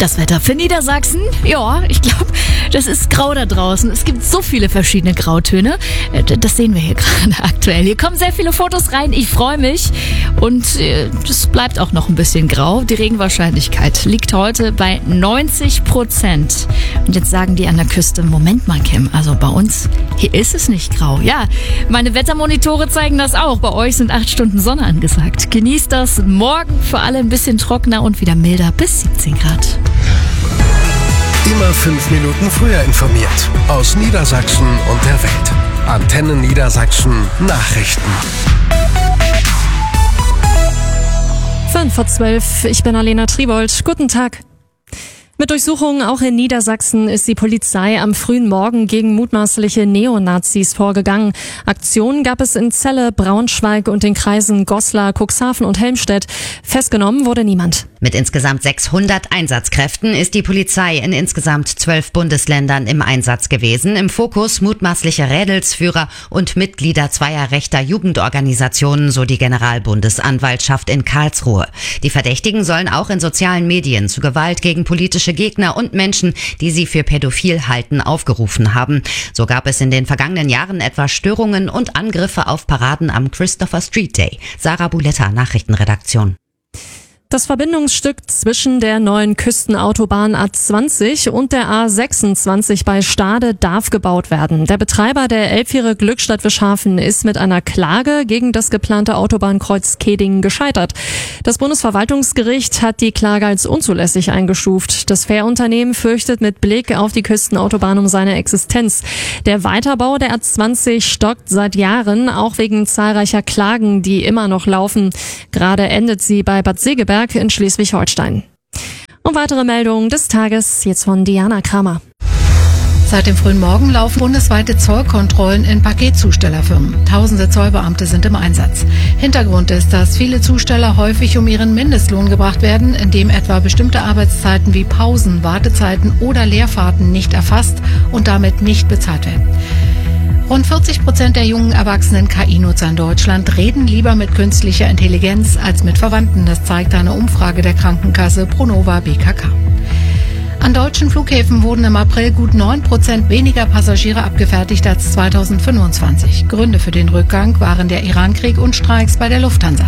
Das Wetter für Niedersachsen? Ja, ich glaube, das ist grau da draußen. Es gibt so viele verschiedene Grautöne. Das sehen wir hier gerade aktuell. Hier kommen sehr viele Fotos rein. Ich freue mich. Und es bleibt auch noch ein bisschen grau. Die Regenwahrscheinlichkeit liegt heute bei 90%. Und jetzt sagen die an der Küste, Moment mal, Kim, also bei uns, hier ist es nicht grau. Ja, meine Wettermonitore zeigen das auch. Bei euch sind 8 Stunden Sonne angesagt. Genießt das. Morgen für alle ein bisschen trockener und wieder milder bis 17 Grad. Immer 5 Minuten früher informiert. Aus Niedersachsen und der Welt. Antenne Niedersachsen Nachrichten. 11:05, ich bin Alena Tribold. Guten Tag. Mit Durchsuchungen auch in Niedersachsen ist die Polizei am frühen Morgen gegen mutmaßliche Neonazis vorgegangen. Aktionen gab es in Celle, Braunschweig und den Kreisen Goslar, Cuxhaven und Helmstedt. Festgenommen wurde niemand. Mit insgesamt 600 Einsatzkräften ist die Polizei in insgesamt 12 Bundesländern im Einsatz gewesen. Im Fokus mutmaßliche Rädelsführer und Mitglieder zweier rechter Jugendorganisationen, so die Generalbundesanwaltschaft in Karlsruhe. Die Verdächtigen sollen auch in sozialen Medien zu Gewalt gegen politische Gegner und Menschen, die sie für pädophil halten, aufgerufen haben. So gab es in den vergangenen Jahren etwa Störungen und Angriffe auf Paraden am Christopher Street Day. Sarah Buletta, Nachrichtenredaktion. Das Verbindungsstück zwischen der neuen Küstenautobahn A20 und der A26 bei Stade darf gebaut werden. Der Betreiber der Elbviere Glückstadt-Wischhafen ist mit einer Klage gegen das geplante Autobahnkreuz Kedingen gescheitert. Das Bundesverwaltungsgericht hat die Klage als unzulässig eingestuft. Das Fährunternehmen fürchtet mit Blick auf die Küstenautobahn um seine Existenz. Der Weiterbau der A20 stockt seit Jahren, auch wegen zahlreicher Klagen, die immer noch laufen. Gerade endet sie bei Bad Segeberg in Schleswig-Holstein. Und weitere Meldungen des Tages jetzt von Diana Kramer. Seit dem frühen Morgen laufen bundesweite Zollkontrollen in Paketzustellerfirmen. Tausende Zollbeamte sind im Einsatz. Hintergrund ist, dass viele Zusteller häufig um ihren Mindestlohn gebracht werden, indem etwa bestimmte Arbeitszeiten wie Pausen, Wartezeiten oder Leerfahrten nicht erfasst und damit nicht bezahlt werden. Rund 40% der jungen erwachsenen KI-Nutzer in Deutschland reden lieber mit künstlicher Intelligenz als mit Verwandten. Das zeigt eine Umfrage der Krankenkasse Pronova BKK. An deutschen Flughäfen wurden im April gut 9% weniger Passagiere abgefertigt als 2025. Gründe für den Rückgang waren der Irankrieg und Streiks bei der Lufthansa.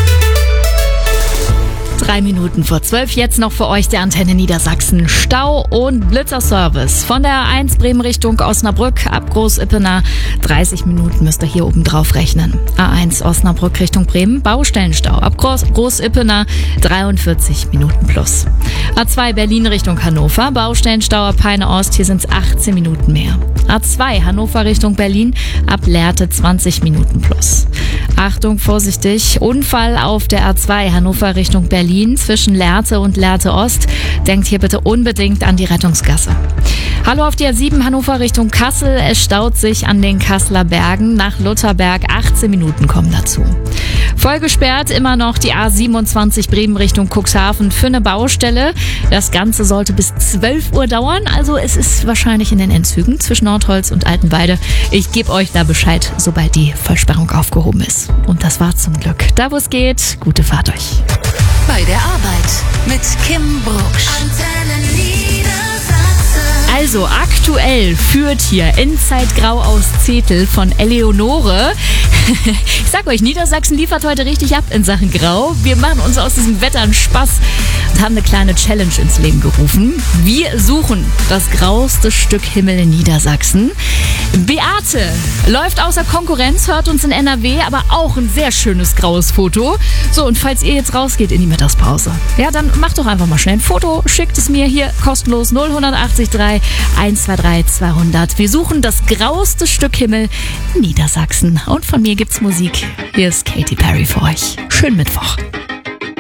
3 Minuten vor 12, jetzt noch für euch der Antenne Niedersachsen. Stau und Blitzerservice. Von der A1 Bremen Richtung Osnabrück ab Groß-Ippener. 30 Minuten müsst ihr hier oben drauf rechnen. A1 Osnabrück Richtung Bremen, Baustellenstau. Ab Groß-Ippener 43 Minuten plus. A2 Berlin Richtung Hannover, Baustellenstau ab Peine Ost, hier sind es 18 Minuten mehr. A2 Hannover Richtung Berlin, ab Lehrte 20 Minuten plus. Achtung, vorsichtig, Unfall auf der A2 Hannover Richtung Berlin zwischen Lehrte und Lehrte Ost. Denkt hier bitte unbedingt an die Rettungsgasse. Hallo auf die A7 Hannover Richtung Kassel. Es staut sich an den Kasseler Bergen. Nach Lutherberg 18 Minuten kommen dazu. Voll gesperrt immer noch die A27 Bremen Richtung Cuxhaven für eine Baustelle. Das Ganze sollte bis 12 Uhr dauern. Also es ist wahrscheinlich in den Endzügen zwischen Nordholz und Altenweide. Ich gebe euch da Bescheid, sobald die Vollsperrung aufgehoben ist. Und das war zum Glück. Da wo es geht, gute Fahrt euch. Bei der Arbeit mit Kim Brucksch. Antenne Niedersachsen. Also aktuell führt hier Endzeitgrau aus Zetel von Eleonore. Ich sag euch, Niedersachsen liefert heute richtig ab in Sachen Grau. Wir machen uns aus diesem Wetter einen Spaß und haben eine kleine Challenge ins Leben gerufen. Wir suchen das grauste Stück Himmel in Niedersachsen. Beate läuft außer Konkurrenz, hört uns in NRW, aber auch ein sehr schönes graues Foto. So, und falls ihr jetzt rausgeht in die Mittagspause, ja, dann macht doch einfach mal schnell ein Foto, schickt es mir hier kostenlos 0183 123 200. Wir suchen das graueste Stück Himmel in Niedersachsen. Und von mir gibt's Musik. Hier ist Katy Perry für euch. Schönen Mittwoch.